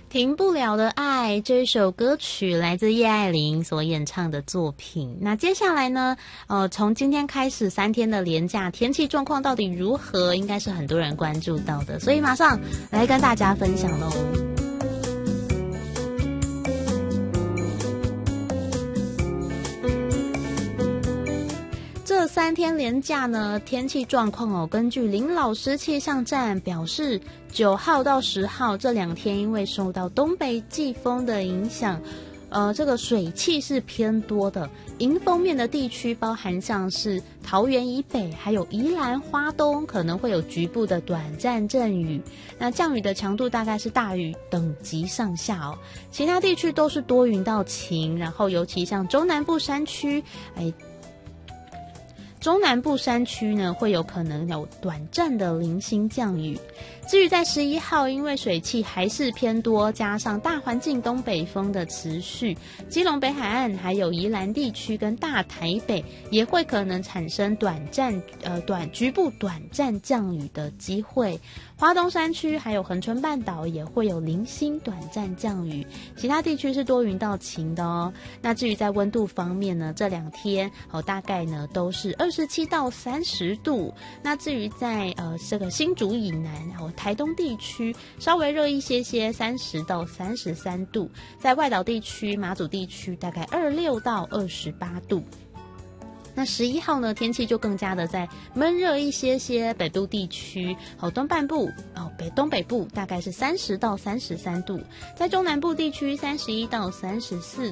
停不了的爱这一首歌曲来自叶爱玲所演唱的作品。那接下来呢，从今天开始3天的连假，天气状况到底如何，应该是很多人关注到的，所以马上来跟大家分享咯。这3天连假呢，天气状况根据林老师气象站表示，9号到10号这2天，因为受到东北季风的影响，这个水汽是偏多的。迎风面的地区包含像是桃园以北，还有宜兰、花东，可能会有局部的短暂阵雨。那降雨的强度大概是大雨等级上下哦。其他地区都是多云到晴，然后尤其像中南部山区，中南部山区呢，会有可能有短暂的零星降雨。至于在11号，因为水汽还是偏多，加上大环境东北风的持续，基隆北海岸还有宜兰地区跟大台北也会可能产生局部短暂降雨的机会。花东山区还有恒春半岛也会有零星短暂降雨，其他地区是多云到晴的哦。那至于在温度方面呢，这2天大概呢都是27到30度。那至于在这个新竹以南台东地区稍微热一些些，30到33度。在外岛地区、马祖地区大概26到28度。那11号呢，天气就更加的在闷热一些些，北部地区东半部东北部大概是30到33度，在中南部地区31到34